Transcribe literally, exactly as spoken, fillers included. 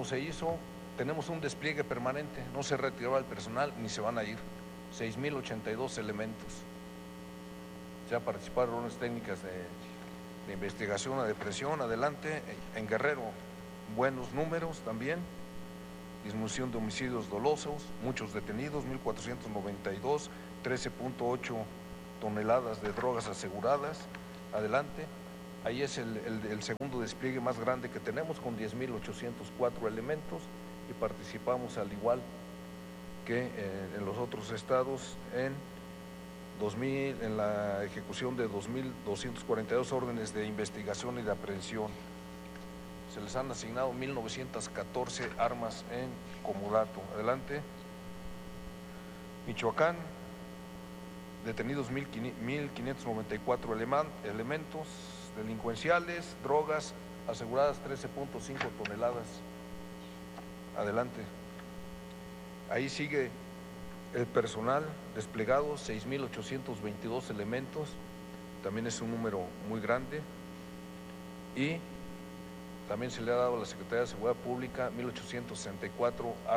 como se hizo, tenemos un despliegue permanente, no se retiró al personal ni se van a ir, seis mil ochenta y dos elementos. Ya participaron unas técnicas de, de investigación a depresión, adelante, en Guerrero, buenos números también, disminución de homicidios dolosos, muchos detenidos, mil cuatrocientos noventa y dos, trece punto ocho toneladas de drogas aseguradas, adelante. Ahí es el, el, el segundo despliegue más grande que tenemos, con diez mil ochocientos cuatro elementos, y participamos al igual que eh, en los otros estados en, dos mil, en la ejecución de dos mil doscientas cuarenta y dos órdenes de investigación y de aprehensión. Se les han asignado mil novecientas catorce armas en comodato. Adelante. Michoacán, detenidos mil quinientos noventa y cuatro elementos delincuenciales, drogas aseguradas trece punto cinco toneladas. Adelante. Ahí sigue el personal desplegado, seis mil ochocientos veintidós elementos, también es un número muy grande, y también se le ha dado a la Secretaría de Seguridad Pública mil ochocientos sesenta y cuatro